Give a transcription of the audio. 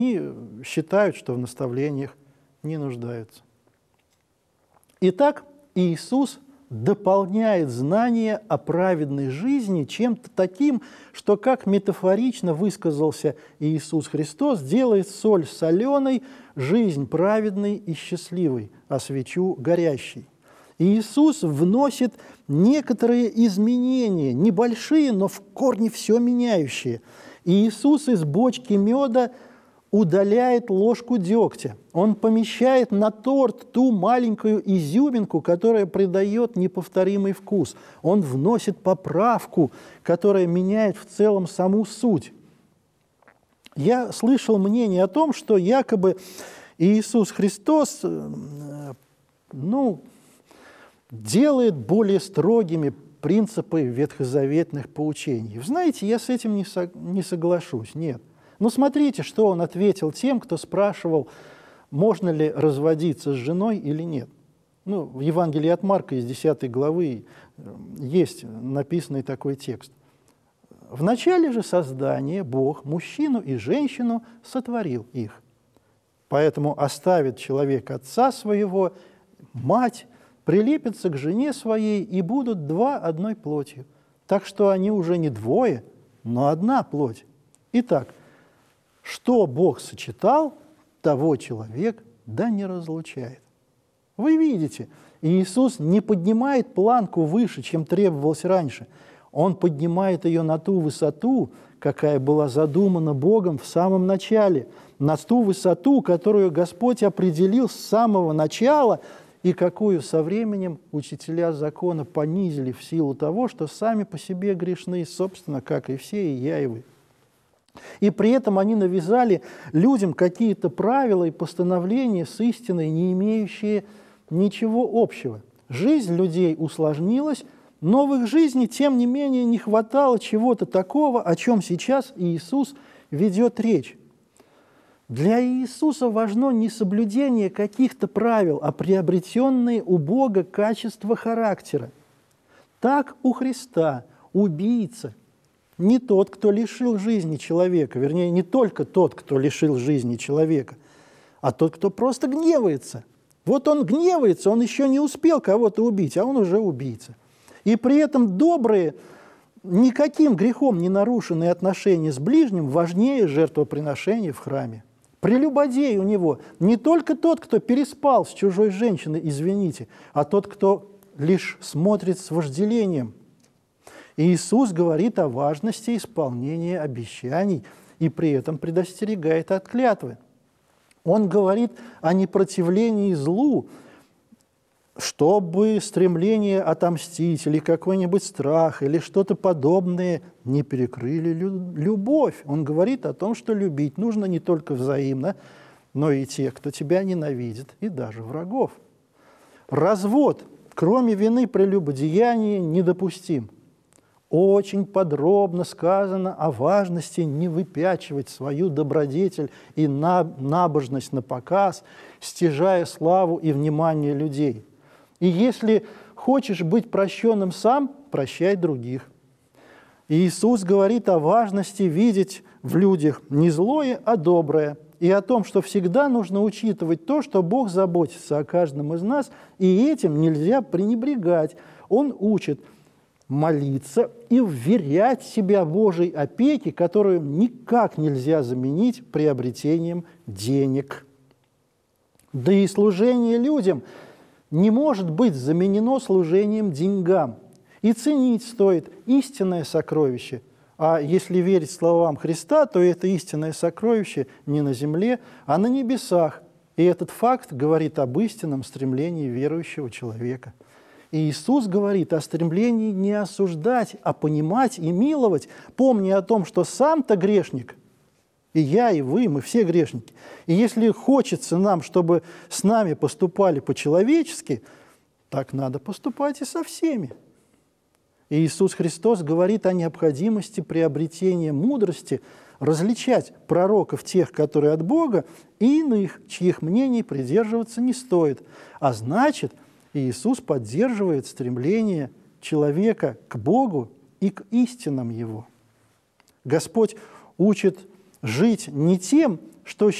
считают, что в наставлениях не нуждаются. Итак, Иисус дополняет знание о праведной жизни чем-то таким, что, как метафорично высказался Иисус Христос, делает соль соленой, жизнь праведной и счастливой, а свечу горящей. Иисус вносит некоторые изменения, небольшие, но в корне все меняющие. Иисус из бочки меда удаляет ложку дегтя. Он помещает на торт ту маленькую изюминку, которая придает неповторимый вкус. Он вносит поправку, которая меняет в целом саму суть. Я слышал мнение о том, что якобы Иисус Христос делает более строгими принципы ветхозаветных поучений. Вы знаете, я с этим не соглашусь, нет. Но смотрите, что он ответил тем, кто спрашивал, можно ли разводиться с женой или нет. В Евангелии от Марка из 10 главы есть написанный такой текст. «В начале же создания Бог мужчину и женщину сотворил их. Поэтому оставит человек отца своего, мать, прилепятся к жене своей и будут два одной плотью. Так что они уже не двое, но одна плоть. Итак, что Бог сочетал, того человек да не разлучает». Вы видите, Иисус не поднимает планку выше, чем требовалось раньше. Он поднимает ее на ту высоту, какая была задумана Богом в самом начале, на ту высоту, которую Господь определил с самого начала, и какую со временем учителя закона понизили в силу того, что сами по себе грешны, собственно, как и все, и я, и вы. И при этом они навязали людям какие-то правила и постановления с истиной, не имеющие ничего общего. Жизнь людей усложнилась, но в их жизни, тем не менее, не хватало чего-то такого, о чем сейчас Иисус ведет речь. Для Иисуса важно не соблюдение каких-то правил, а приобретенные у Бога качества характера. Так у Христа убийца не тот, кто лишил жизни человека, вернее, не только тот, кто лишил жизни человека, а тот, кто просто гневается. Вот он гневается, он еще не успел кого-то убить, а он уже убийца. И при этом добрые, никаким грехом не нарушенные отношения с ближним важнее жертвоприношения в храме. Прелюбодей у него не только тот, кто переспал с чужой женщиной, извините, а тот, кто лишь смотрит с вожделением. И Иисус говорит о важности исполнения обещаний и при этом предостерегает от клятвы. Он говорит о непротивлении злу, чтобы стремление отомстить или какой-нибудь страх или что-то подобное не перекрыли любовь. Он говорит о том, что любить нужно не только взаимно, но и тех, кто тебя ненавидит, и даже врагов. Развод, кроме вины прелюбодеяния, недопустим. Очень подробно сказано о важности не выпячивать свою добродетель и набожность на показ, стяжая славу и внимание людей. И если хочешь быть прощенным сам, прощай других. И Иисус говорит о важности видеть в людях не злое, а доброе, и о том, что всегда нужно учитывать то, что Бог заботится о каждом из нас, и этим нельзя пренебрегать. Он учит молиться и вверять себя Божьей опеке, которую никак нельзя заменить приобретением денег. Да и служение людям не может быть заменено служением деньгам. И ценить стоит истинное сокровище. А если верить словам Христа, то это истинное сокровище не на земле, а на небесах. И этот факт говорит об истинном стремлении верующего человека. И Иисус говорит о стремлении не осуждать, а понимать и миловать, помня о том, что сам-то грешник, и я, и вы, мы все грешники. И если хочется нам, чтобы с нами поступали по-человечески, так надо поступать и со всеми. И Иисус Христос говорит о необходимости приобретения мудрости, различать пророков тех, которые от Бога, и иных, чьих мнений придерживаться не стоит. А значит, Иисус поддерживает стремление человека к Богу и к истинам Его. Господь учит жить не тем, что